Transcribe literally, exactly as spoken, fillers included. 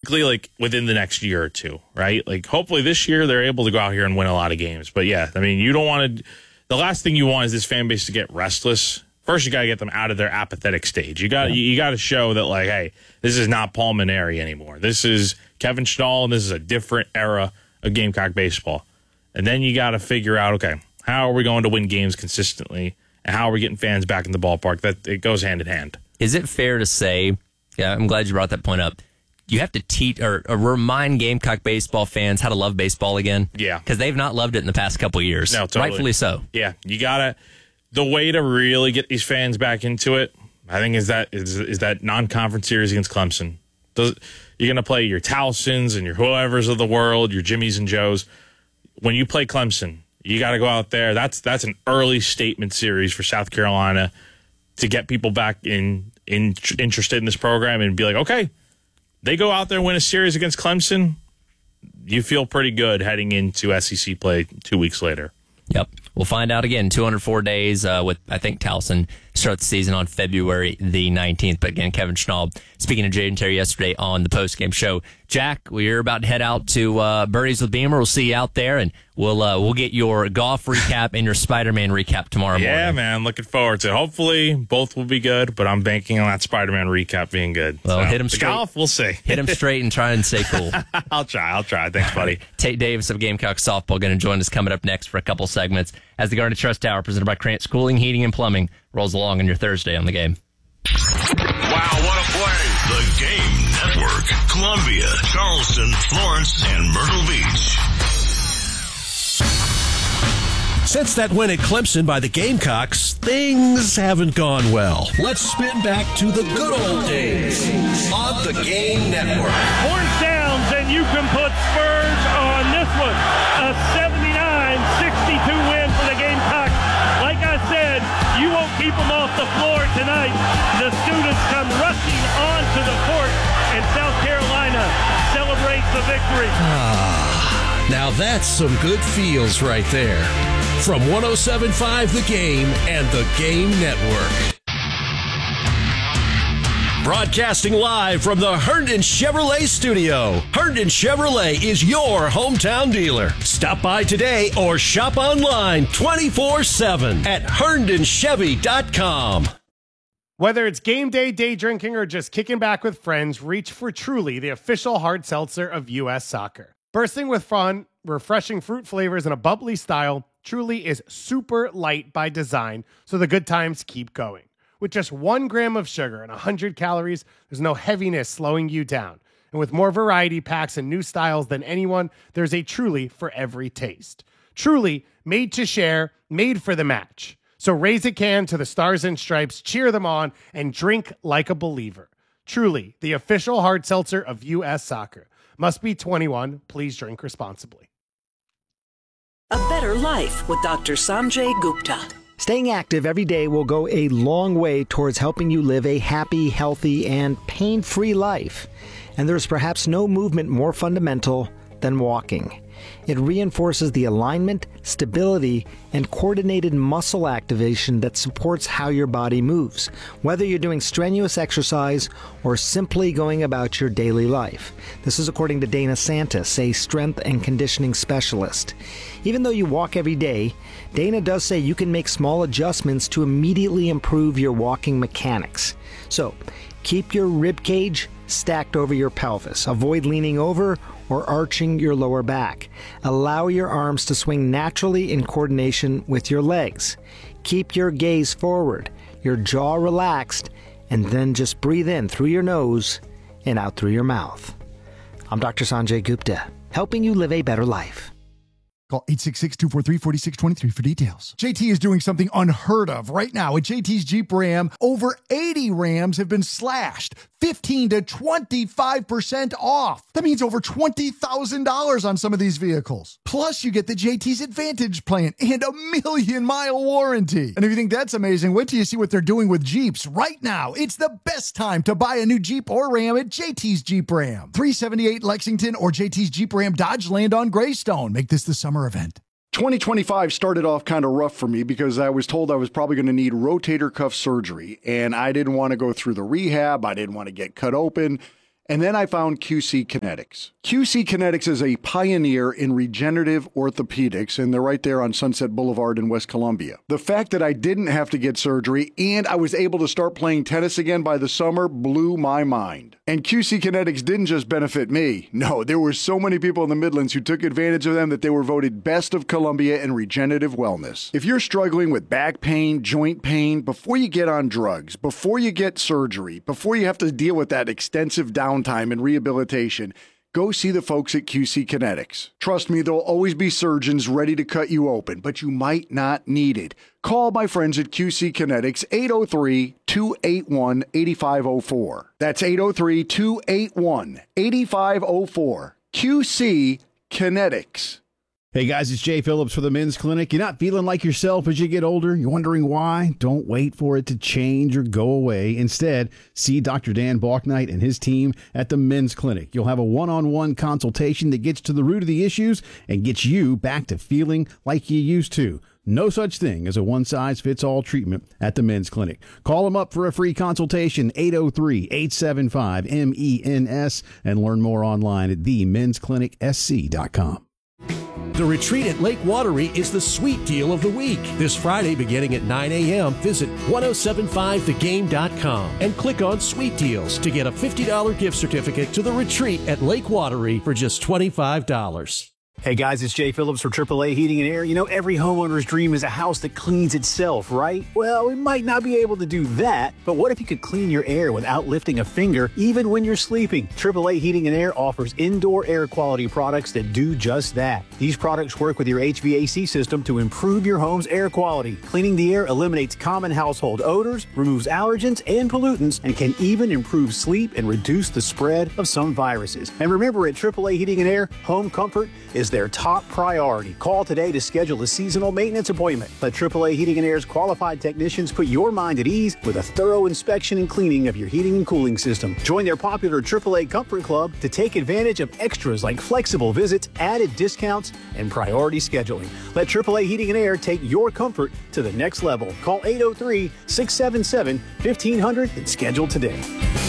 realistically, like within the next year or two, right? Like hopefully this year they're able to go out here and win a lot of games. But yeah, I mean, you don't want to. The last thing you want is this fan base to get restless. First, you got to get them out of their apathetic stage. You got yeah. you, you got to show that, like, hey, this is not Paul Mainieri anymore. This is Kevin Schnall, and this is a different era of Gamecock baseball. And then you got to figure out, okay, how are we going to win games consistently, and how are we getting fans back in the ballpark? That it goes hand in hand. Is it fair to say? Yeah, I'm glad you brought that point up. You have to teach or, or remind Gamecock baseball fans how to love baseball again. Yeah, because they've not loved it in the past couple of years. No, totally. Rightfully so. Yeah, you gotta. The way to really get these fans back into it, I think, is that is, is that non-conference series against Clemson. Does, you're going to play your Towsons and your whoever's of the world, your Jimmys and Joes. When you play Clemson, you got to go out there. That's that's an early statement series for South Carolina to get people back in, in interested in this program and be like, okay, they go out there and win a series against Clemson. You feel pretty good heading into S E C play two weeks later. Yep. We'll find out again, two hundred four days uh, with, I think, Towson start the season on February the nineteenth. But again, Kevin Schnall speaking to Jay and Terry yesterday on the postgame show. Jack, we're about to head out to uh, Birdies with Beamer. We'll see you out there, and we'll uh, we'll get your golf recap and your Spider-Man recap tomorrow morning. Yeah, man. Looking forward to it. Hopefully, both will be good, but I'm banking on that Spider-Man recap being good. Well, so, hit him the straight. Golf, we'll see. Hit him straight and try and stay cool. I'll try. I'll try. Thanks, buddy. Tate Davis of Gamecock Softball going to join us coming up next for a couple segments as the Garnet Trust Tower, presented by Krantz Cooling, Heating, and Plumbing, rolls along on your Thursday on the Game. Wow, what a play! The Game Network. Columbia, Charleston, Florence, and Myrtle Beach. Since that win at Clemson by the Gamecocks, things haven't gone well. Let's spin back to the good old days on the Game Network. Horns downs, and you can put Spurs on this one. A seventy-nine sixty-two win for the Gamecocks. Like I said, you won't keep them off the floor tonight. The students come rushing onto the court, and South Carolina celebrates the victory. Ah, now that's some good feels right there. From one oh seven point five The Game and the Game Network. Broadcasting live from the Herndon Chevrolet studio. Herndon Chevrolet is your hometown dealer. Stop by today or shop online twenty-four seven at herndon chevy dot com. Whether it's game day, day drinking, or just kicking back with friends, reach for Truly, the official hard seltzer of U S Soccer. Bursting with fun, refreshing fruit flavors, and a bubbly style, Truly is super light by design, so the good times keep going. With just one gram of sugar and one hundred calories, there's no heaviness slowing you down. And with more variety packs and new styles than anyone, there's a Truly for every taste. Truly, made to share, made for the match. So raise a can to the Stars and Stripes, cheer them on, and drink like a believer. Truly, the official hard seltzer of U S Soccer. Must be twenty-one. Please drink responsibly. A better life with Doctor Sanjay Gupta. Staying active every day will go a long way towards helping you live a happy, healthy, and pain-free life. And there's perhaps no movement more fundamental than walking. It reinforces the alignment, stability, and coordinated muscle activation that supports how your body moves, whether you're doing strenuous exercise or simply going about your daily life. This is according to Dana Santis, a strength and conditioning specialist. Even though you walk every day, Dana does say you can make small adjustments to immediately improve your walking mechanics. So, keep your rib cage stacked over your pelvis. Avoid leaning over or arching your lower back. Allow your arms to swing naturally in coordination with your legs. Keep your gaze forward, your jaw relaxed, and then just breathe in through your nose and out through your mouth. I'm Doctor Sanjay Gupta, helping you live a better life. Call eight six six, two four three, four six two three for details. J T is doing something unheard of right now. At J T's Jeep Ram, over eighty Rams have been slashed fifteen to twenty-five percent off. That means over twenty thousand dollars on some of these vehicles. Plus, you get the J T's Advantage plan and a million mile warranty. And if you think that's amazing, wait till you see what they're doing with Jeeps. Right now, it's the best time to buy a new Jeep or Ram at J T's Jeep Ram. three seventy-eight Lexington or J T's Jeep Ram Dodge Land on Greystone. Make this the summer event. twenty twenty-five started off kind of rough for me because I was told I was probably going to need rotator cuff surgery, and I didn't want to go through the rehab. I didn't want to get cut open. And then I found Q C Kinetics. Q C Kinetics is a pioneer in regenerative orthopedics, and they're right there on Sunset Boulevard in West Columbia. The fact that I didn't have to get surgery and I was able to start playing tennis again by the summer blew my mind. And Q C Kinetics didn't just benefit me. No, there were so many people in the Midlands who took advantage of them that they were voted Best of Columbia in regenerative wellness. If you're struggling with back pain, joint pain, before you get on drugs, before you get surgery, before you have to deal with that extensive downtime and rehabilitation, go see the folks at Q C Kinetics. Trust me, there'll always be surgeons ready to cut you open, but you might not need it. Call my friends at Q C Kinetics, eight oh three, two eight one, eight five oh four. That's eight oh three, two eight one, eight five oh four. Q C Kinetics. Hey guys, it's Jay Phillips for the Men's Clinic. You're not feeling like yourself as you get older? You're wondering why? Don't wait for it to change or go away. Instead, see Doctor Dan Balknight and his team at the Men's Clinic. You'll have a one-on-one consultation that gets to the root of the issues and gets you back to feeling like you used to. No such thing as a one-size-fits-all treatment at the Men's Clinic. Call them up for a free consultation, eight oh three, eight seven five, M E N S, and learn more online at the mens clinic s c dot com. The retreat at Lake Watery is the sweet deal of the week. This Friday beginning at nine a.m., visit ten seventy-five the game dot com and click on Sweet Deals to get a fifty dollars gift certificate to the retreat at Lake Watery for just twenty-five dollars. Hey guys, it's Jay Phillips for triple A Heating and Air. You know, every homeowner's dream is a house that cleans itself, right? Well, we might not be able to do that, but what if you could clean your air without lifting a finger, even when you're sleeping? triple A Heating and Air offers indoor air quality products that do just that. These products work with your H V A C system to improve your home's air quality. Cleaning the air eliminates common household odors, removes allergens and pollutants, and can even improve sleep and reduce the spread of some viruses. And remember, at triple A Heating and Air, home comfort is their top priority. Call today to schedule a seasonal maintenance appointment. Let triple A Heating and Air's qualified technicians put your mind at ease with a thorough inspection and cleaning of your heating and cooling system. Join their popular triple A Comfort Club to take advantage of extras like flexible visits, added discounts, and priority scheduling. Let triple A Heating and Air take your comfort to the next level. Call eight oh three, six seven seven, fifteen hundred and schedule today.